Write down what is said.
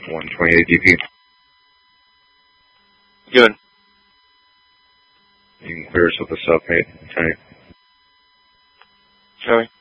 128 DP. Good. You can clear us with the sub, mate. Okay. Joey.